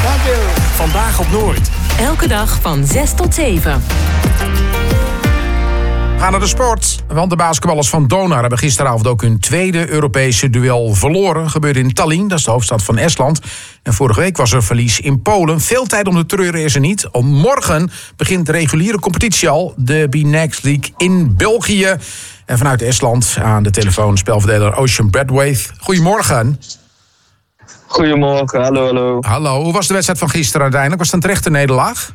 Dank je. Vandaag op Noord. Elke dag van 6 tot 7. We gaan naar de sport. Want de basketballers van Donar hebben gisteravond ook hun tweede Europese duel verloren. Gebeurde in Tallinn, dat is de hoofdstad van Estland. En vorige week was er verlies in Polen. Veel tijd om te treuren is er niet. Morgen begint de reguliere competitie al. De B-Next League in België. En vanuit Estland aan de telefoon spelverdeler Ocean Brathwaite. Goedemorgen. Goedemorgen, hallo. Hallo, hoe was de wedstrijd van gisteren uiteindelijk? Was het een terechte nederlaag?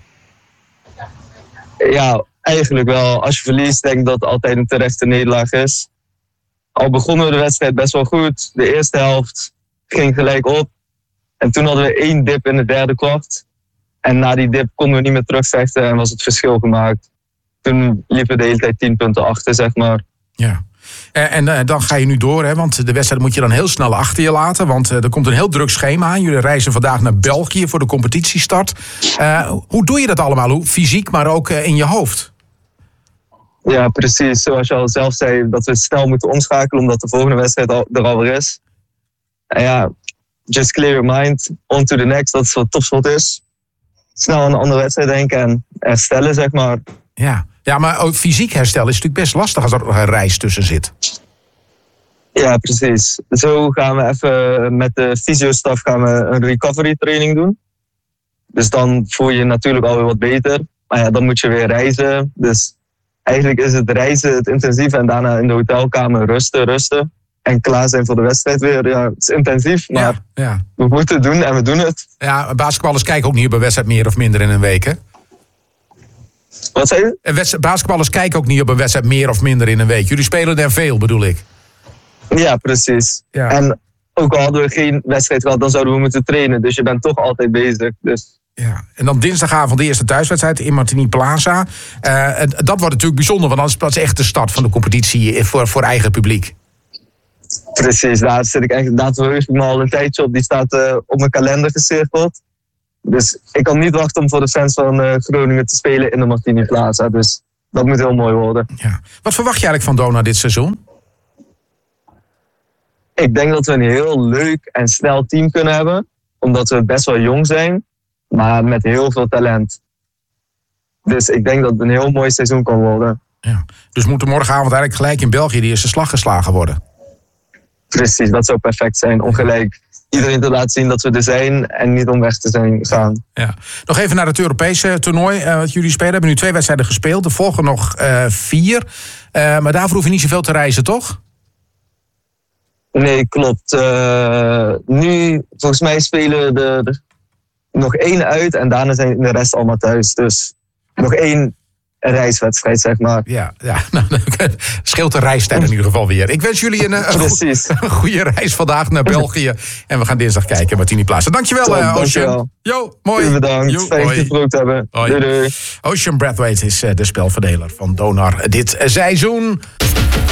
Ja, eigenlijk wel. Als je verliest, denk ik dat het altijd een terechte nederlaag is. Al begonnen we de wedstrijd best wel goed. De eerste helft ging gelijk op. En toen hadden we 1 dip in het derde kwart. En na die dip konden we niet meer terugvechten en was het verschil gemaakt. Toen liepen we de hele tijd 10 punten achter, zeg maar. Ja. En dan ga je nu door, hè? Want de wedstrijd moet je dan heel snel achter je laten. Want er komt een heel druk schema aan. Jullie reizen vandaag naar België voor de competitiestart. Hoe doe je dat allemaal? Hoe fysiek, maar ook in je hoofd? Ja, precies. Zoals je al zelf zei, dat we snel moeten omschakelen omdat de volgende wedstrijd er alweer is. En ja, just clear your mind, on to the next. Dat is wat topsport is. Snel aan een andere wedstrijd denken en herstellen, zeg maar. Ja, maar ook fysiek herstellen is natuurlijk best lastig als er nog een reis tussen zit. Ja, precies. Zo gaan we even met de fysiostaf een recovery training doen. Dus dan voel je je natuurlijk alweer wat beter. Maar ja, dan moet je weer reizen. Dus eigenlijk is het reizen het intensieve en daarna in de hotelkamer rusten. En klaar zijn voor de wedstrijd weer. Ja, het is intensief, maar we moeten het doen en we doen het. Ja, basketballers kijken ook niet op een wedstrijd meer of minder in een week, hè? Wat zei je? Basketballers kijken ook niet op een wedstrijd meer of minder in een week. Jullie spelen er veel, bedoel ik. Ja, precies. Ja. En ook al hadden we geen wedstrijd gehad, dan zouden we moeten trainen. Dus je bent toch altijd bezig. Dus. Ja. En dan dinsdagavond de eerste thuiswedstrijd in Martini Plaza. Dat wordt natuurlijk bijzonder, want dat is echt de start van de competitie voor eigen publiek. Precies, daar zit ik echt, daar verheug ik me al een tijdje op. Die staat op mijn kalender gecirkeld. Dus ik kan niet wachten om voor de fans van Groningen te spelen in de Martini Plaza. Dus dat moet heel mooi worden. Ja. Wat verwacht je eigenlijk van Donar dit seizoen? Ik denk dat we een heel leuk en snel team kunnen hebben. Omdat we best wel jong zijn, maar met heel veel talent. Dus ik denk dat het een heel mooi seizoen kan worden. Ja. Dus moet er morgenavond eigenlijk gelijk in België de eerste slag geslagen worden? Precies, dat zou perfect zijn. Om gelijk iedereen te laten zien dat we er zijn en niet om weg te zijn gaan. Ja. Nog even naar het Europese toernooi wat jullie spelen. We hebben nu 2 wedstrijden gespeeld. Er volgen nog 4. Maar daarvoor hoef je niet zoveel te reizen, toch? Nee, klopt. Nu, volgens mij spelen er nog 1 uit en daarna zijn de rest allemaal thuis. Dus nog 1 reiswedstrijd, zeg maar. Ja, nou, scheelt de reistijd in ieder geval weer. Ik wens jullie een goede reis vandaag naar België. En we gaan dinsdag kijken, Martini Plaza. Dankjewel, Ocean. Jo, mooi. Bedankt. Fijn dat je het hebben. Doei. Ocean Brathwaite is de spelverdeler van Donar dit seizoen.